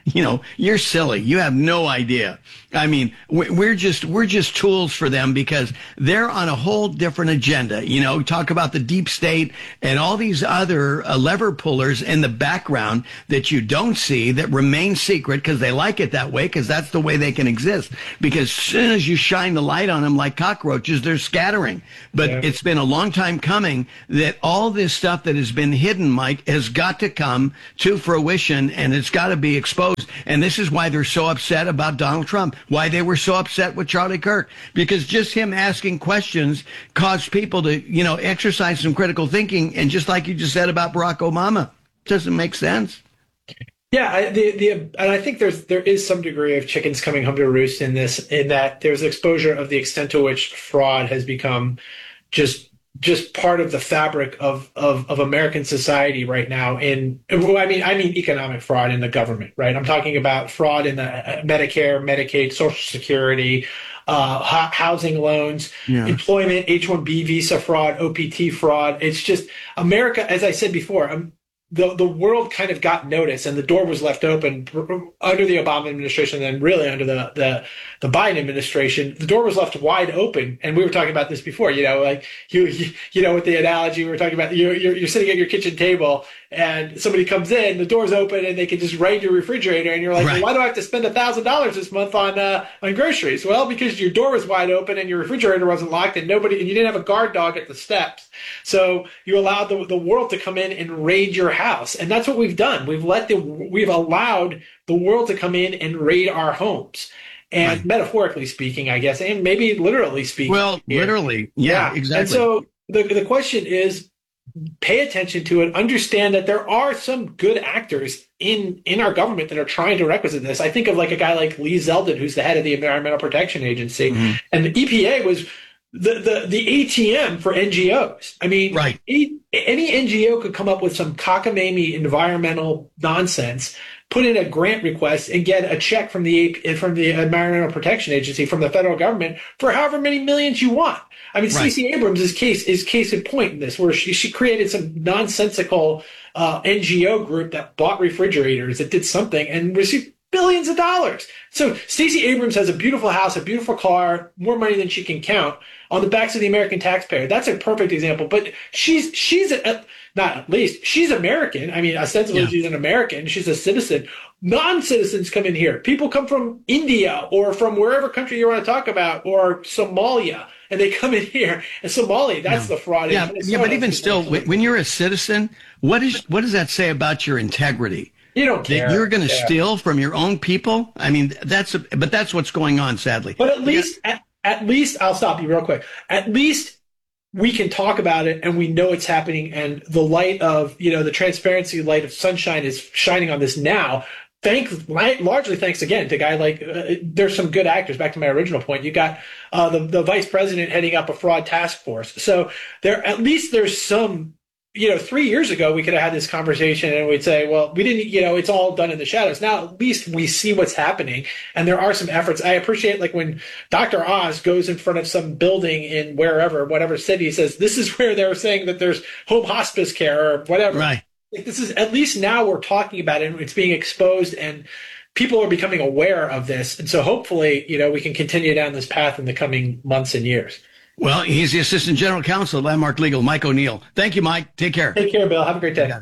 you're silly. You have no idea. I mean, we're just tools for them because they're on a whole different agenda. Talk about the deep state and all these other lever pullers in the background that you don't see that remain secret because they like it that way because that's the way they can exist. Because as soon as you shine the light on them like cockroaches, they're scattering. But It's been a long time coming that all this stuff that has been hidden, Mike, has got to come to fruition and it's got to be exposed. And this is why they're so upset about Donald Trump, why they were so upset with Charlie Kirk, because just him asking questions caused people to, exercise some critical thinking. And just like you just said about Barack Obama, it doesn't make sense. Yeah, and I think there is some degree of chickens coming home to roost in that there's exposure of the extent to which fraud has become just part of the fabric of American society right now. I mean economic fraud in the government, right? I'm talking about fraud in the Medicare, Medicaid, Social Security, housing loans, employment, H-1B visa fraud, OPT fraud. It's just America, as I said before, the world kind of got notice and the door was left open under the Obama administration and then really under the Biden administration. The door was left wide open. And we were talking about this before, with the analogy we were talking about, you're sitting at your kitchen table and somebody comes in, the door's open and they can just raid your refrigerator. And you're like, well, why do I have to spend $1,000 this month on groceries? Well, because your door was wide open and your refrigerator wasn't locked and you didn't have a guard dog at the steps. So you allowed the world to come in and raid your house. And that's what we've done. We've allowed the world to come in and raid our homes. And metaphorically speaking, I guess, and maybe literally speaking. Well, literally. Yeah, exactly. And so the question is, pay attention to it. Understand that there are some good actors in our government that are trying to requisite this. I think of like a guy like Lee Zeldin, who's the head of the Environmental Protection Agency. Mm-hmm. And the EPA was the ATM for NGOs. I mean, any NGO could come up with some cockamamie environmental nonsense, put in a grant request, and get a check from the Environmental Protection Agency, from the federal government, for however many millions you want. I mean, Stacey Abrams is case in point in this, where she created some nonsensical NGO group that bought refrigerators, that did something, and received billions of dollars. So Stacey Abrams has a beautiful house, a beautiful car, more money than she can count, on the backs of the American taxpayer. That's a perfect example. But she's American. I mean, ostensibly she's an American. She's a citizen. Non-citizens come in here. People come from India or from wherever country you want to talk about, or Somalia, and they come in here. And Somalia, that's the fraud. Yeah, but even still, when you're a citizen, what does that say about your integrity? You don't care. That you're going to steal from your own people? I mean, that's what's going on, sadly. But at least I'll stop you real quick. At least we can talk about it and we know it's happening, and the light of, the transparency light of sunshine is shining on this now. Largely thanks again to a guy like, there's some good actors. Back to my original point, you got the vice president heading up a fraud task force. So there's some. 3 years ago, we could have had this conversation and we'd say, well, we didn't, it's all done in the shadows. Now, at least we see what's happening, and there are some efforts. I appreciate, like, when Dr. Oz goes in front of some building in whatever city, says, this is where they're saying that there's home hospice care or whatever. Right. Like, this is, at least now we're talking about it and it's being exposed and people are becoming aware of this. And so hopefully, we can continue down this path in the coming months and years. Well, he's the Assistant General Counsel at Landmark Legal, Mike O'Neill. Thank you, Mike. Take care. Take care, Bill. Have a great day.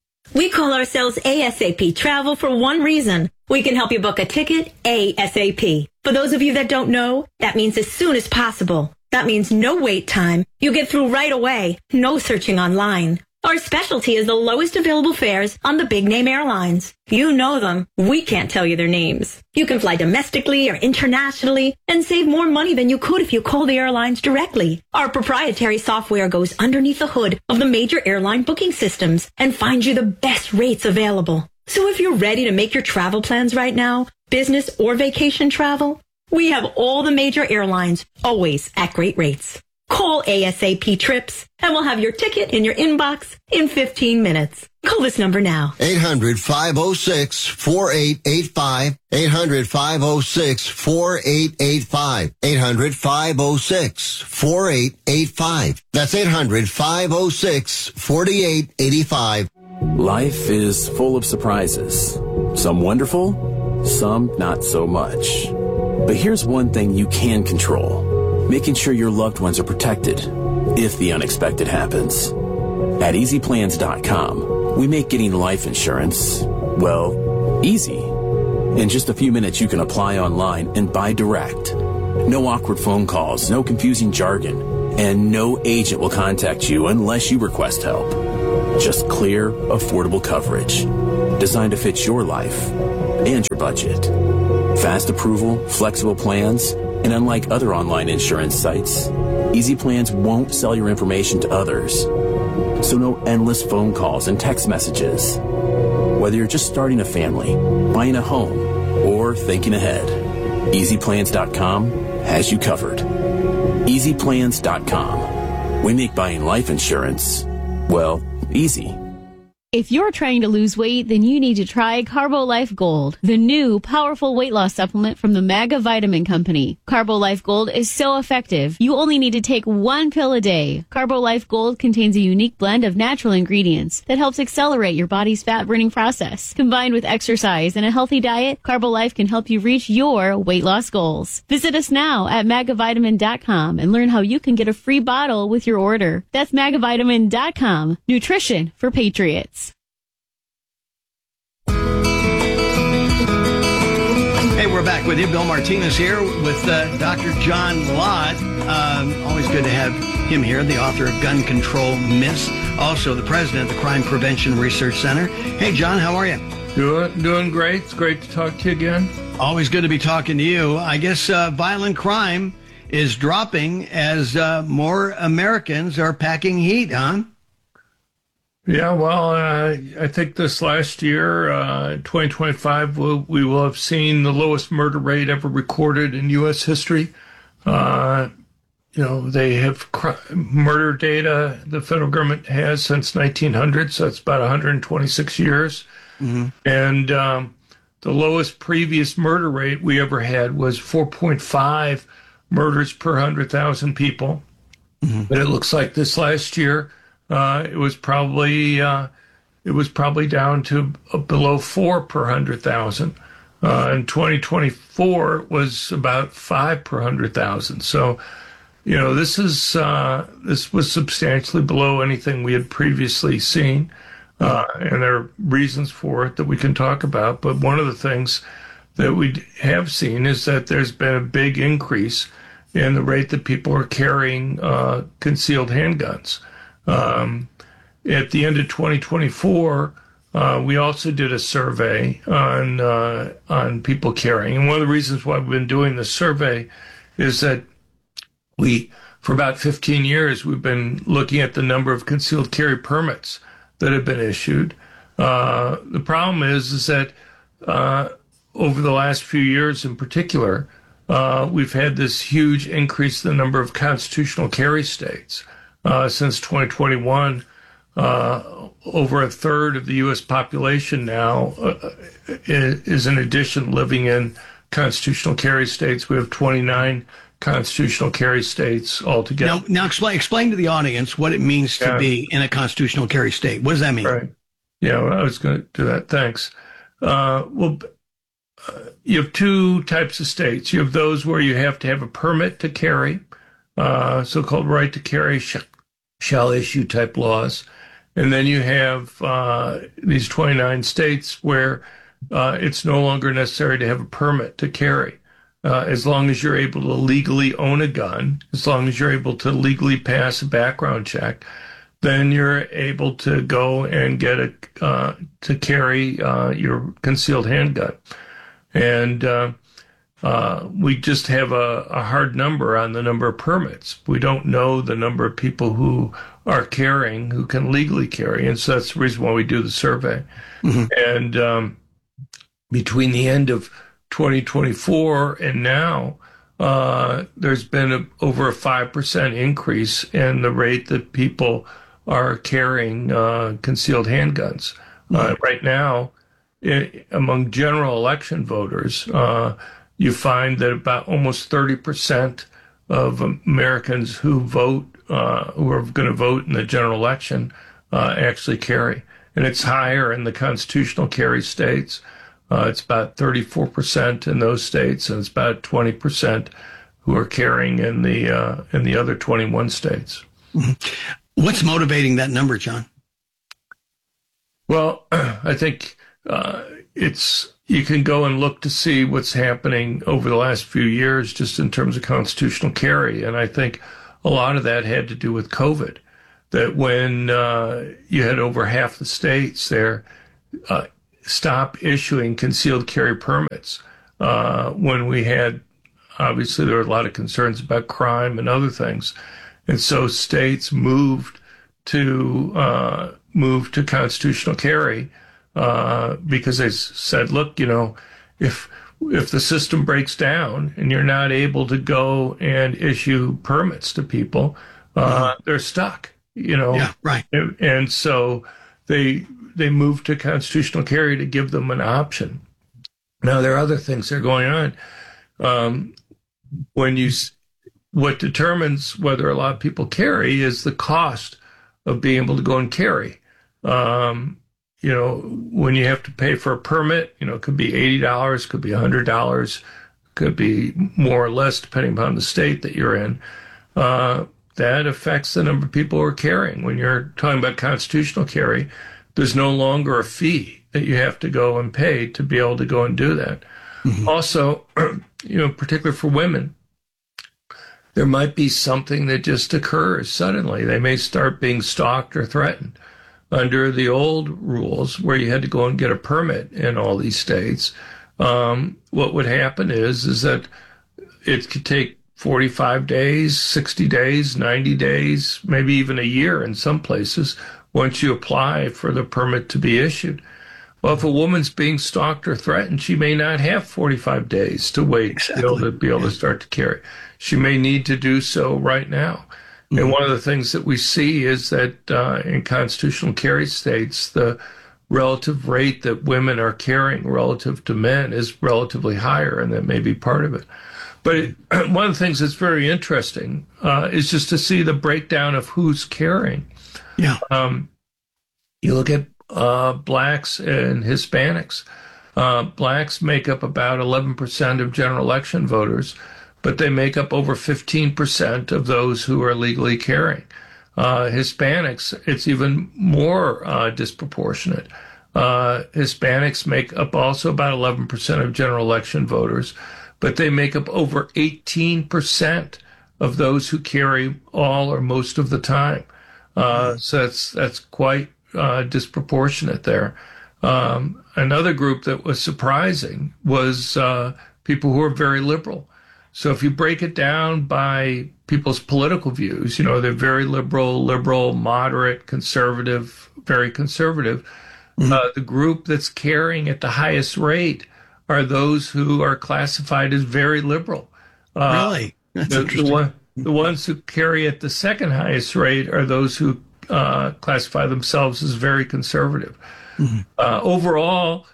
We call ourselves ASAP Travel for one reason. We can help you book a ticket ASAP. For those of you that don't know, that means as soon as possible. That means no wait time. You get through right away. No searching online. Our specialty is the lowest available fares on the big-name airlines. You know them. We can't tell you their names. You can fly domestically or internationally and save more money than you could if you call the airlines directly. Our proprietary software goes underneath the hood of the major airline booking systems and finds you the best rates available. So if you're ready to make your travel plans right now, business or vacation travel, we have all the major airlines, always at great rates. Call ASAP Trips, and we'll have your ticket in your inbox in 15 minutes. Call this number now. 800-506-4885. 800-506-4885. 800-506-4885. That's 800-506-4885. Life is full of surprises. Some wonderful, some not so much. But here's one thing you can control: making sure your loved ones are protected if the unexpected happens. At EasyPlans.com, we make getting life insurance, well, easy. In just a few minutes, you can apply online and buy direct. No awkward phone calls, no confusing jargon, and no agent will contact you unless you request help. Just clear, affordable coverage designed to fit your life and your budget. Fast approval, flexible plans, and unlike other online insurance sites, Easy Plans won't sell your information to others. So no endless phone calls and text messages. Whether you're just starting a family, buying a home, or thinking ahead, EasyPlans.com has you covered. EasyPlans.com. We make buying life insurance, well, easy. If you're trying to lose weight, then you need to try CarboLife Gold, the new powerful weight loss supplement from the Maga Vitamin Company. CarboLife Gold is so effective, you only need to take one pill a day. CarboLife Gold contains a unique blend of natural ingredients that helps accelerate your body's fat-burning process. Combined with exercise and a healthy diet, CarboLife can help you reach your weight loss goals. Visit us now at magavitamin.com and learn how you can get a free bottle with your order. That's magavitamin.com. Nutrition for patriots. Hey, we're back with you. Bill Martinez here with Dr. John Lott. Always good to have him here, the author of Gun Control Myths, also the president of the Crime Prevention Research Center. Hey, John, how are you? Doing great. It's great to talk to you again. Always good to be talking to you. I guess violent crime is dropping as more Americans are packing heat, huh? Yeah, well, I think this last year, 2025, we will have seen the lowest murder rate ever recorded in U.S. history. They have murder data the federal government has since 1900, so it's about 126 years. Mm-hmm. And the lowest previous murder rate we ever had was 4.5 murders per 100,000 people. Mm-hmm. But it looks like this last year, it was probably down to below 4 per 100,000. In 2024, it was about 5 per 100,000. So, this was substantially below anything we had previously seen, and there are reasons for it that we can talk about. But one of the things that we have seen is that there's been a big increase in the rate that people are carrying concealed handguns. At the end of 2024, we also did a survey on people carrying. And one of the reasons why we've been doing this survey is that for about 15 years, we've been looking at the number of concealed carry permits that have been issued. The problem is that over the last few years in particular, we've had this huge increase in the number of constitutional carry states. Since 2021, over a third of the U.S. population now is in addition living in constitutional carry states. We have 29 constitutional carry states altogether. Now explain to the audience what it means to be in a constitutional carry state. What does that mean? Right. Yeah, well, I was going to do that. Thanks. You have two types of states. You have those where you have to have a permit to carry, so-called right to carry, shall issue type laws. And then you have these 29 states where it's no longer necessary to have a permit to carry. As long as you're able to legally own a gun, as long as you're able to legally pass a background check, then you're able to go and get to carry your concealed handgun. And we just have a hard number on the number of permits. We don't know the number of people who are carrying, who can legally carry. And so that's the reason why we do the survey. Mm-hmm. And between the end of 2024 and now, there's been over a 5% increase in the rate that people are carrying concealed handguns. Mm-hmm. Right now, among general election voters, you find that about almost 30% of Americans who vote, who are going to vote in the general election, actually carry. And it's higher in the constitutional carry states. It's about 34% in those states, and it's about 20% who are carrying in the other 21 states. What's motivating that number, John? Well, I think you can go and look to see what's happening over the last few years just in terms of constitutional carry. And I think a lot of that had to do with COVID, that when you had over half the states there stop issuing concealed carry permits, when we had, obviously there were a lot of concerns about crime and other things. And so states moved to constitutional carry because they said, look, if the system breaks down and you're not able to go and issue permits to people, they're stuck, Yeah, right. And so they moved to constitutional carry to give them an option. Now, there are other things that are going on. What determines whether a lot of people carry is the cost of being able to go and carry. When you have to pay for a permit, it could be $80, could be $100, could be more or less depending upon the state that you're in. That affects the number of people who are carrying. When you're talking about constitutional carry, there's no longer a fee that you have to go and pay to be able to go and do that. Mm-hmm. Also, particularly for women, there might be something that just occurs suddenly. They may start being stalked or threatened. Under the old rules, where you had to go and get a permit in all these states, what would happen is that it could take 45 days, 60 days, 90 days, maybe even a year in some places, once you apply for the permit to be issued. Well, if a woman's being stalked or threatened, she may not have 45 days to wait to be able to start to carry. She may need to do so right now. Mm-hmm. And one of the things that we see is that in constitutional carry states, the relative rate that women are carrying relative to men is relatively higher, and that may be part of it. But one of the things that's very interesting is just to see the breakdown of who's carrying. Yeah. You look at blacks and Hispanics. Blacks make up about 11% of general election voters, but they make up over 15% of those who are legally carrying. Hispanics, it's even more disproportionate. Hispanics make up also about 11% of general election voters, but they make up over 18% of those who carry all or most of the time. So that's quite disproportionate there. Another group that was surprising was people who are very liberal. So if you break it down by people's political views, they're very liberal, moderate, conservative, very conservative. Mm-hmm. The group that's carrying at the highest rate are those who are classified as very liberal. Really? That's interesting. The ones who carry at the second highest rate are those who classify themselves as very conservative. Mm-hmm. Overall,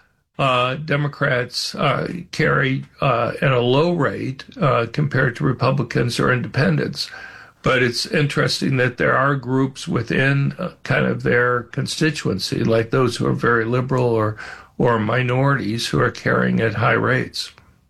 Democrats carry at a low rate compared to Republicans or independents. But it's interesting that there are groups within kind of their constituency, like those who are very liberal or minorities, who are carrying at high rates.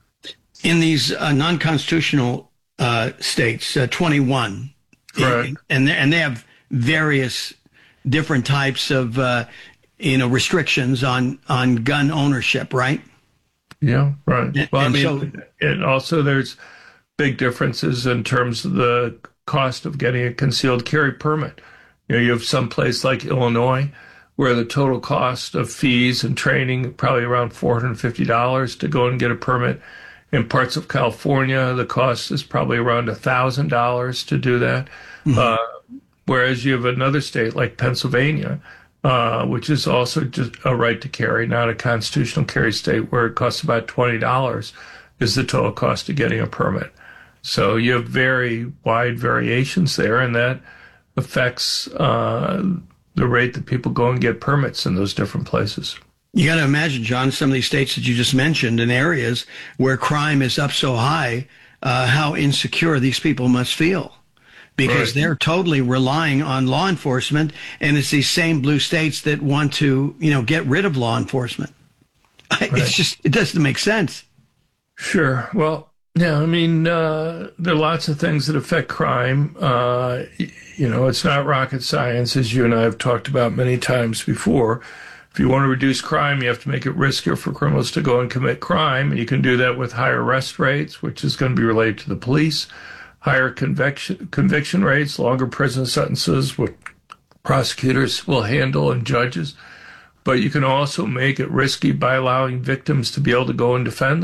In these non-constitutional states, 21, right. and they have various different types of restrictions on gun ownership, right? Yeah, right. Well, and also there's big differences in terms of the cost of getting a concealed carry permit. You have some place like Illinois where the total cost of fees and training probably around $450 to go and get a permit. In parts of California, the cost is probably around $1,000 to do that. Mm-hmm. Whereas you have another state like Pennsylvania, which is also just a right to carry, not a constitutional carry state, where it costs about $20 is the total cost of getting a permit. So you have very wide variations there, and that affects the rate that people go and get permits in those different places. You got to imagine, John, some of these states that you just mentioned in areas where crime is up so high, how insecure these people must feel. Because they're totally relying on law enforcement, and it's these same blue states that want to, get rid of law enforcement. It doesn't make sense. Sure. Well, yeah, I mean, there are lots of things that affect crime. It's not rocket science, as you and I have talked about many times before. If you want to reduce crime, you have to make it riskier for criminals to go and commit crime. And you can do that with higher arrest rates, which is going to be related to the police, higher conviction rates, longer prison sentences, which prosecutors will handle and judges. But you can also make it risky by allowing victims to be able to go and defend